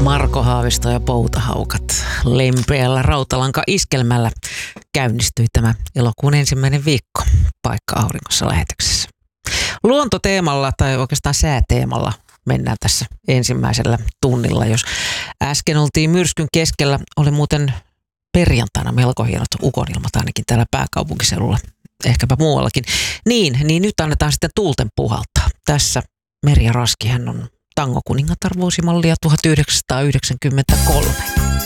Marko Haavisto ja Poutahaukat lempeällä rautalanka-iskelmällä käynnistyi tämä elokuun ensimmäinen viikko Paikka auringossa lähetyksessä. Luontoteemalla tai oikeastaan sääteemalla mennään tässä ensimmäisellä tunnilla. Jos äsken oltiin myrskyn keskellä, oli muuten perjantaina melko hienot ukonilmat ainakin täällä pääkaupunkiseudulla, ehkäpä muuallakin. Niin nyt annetaan sitten tuulten puhaltaa. Tässä Merja Raski, hän on tangokuningatar vuosimallia 1993.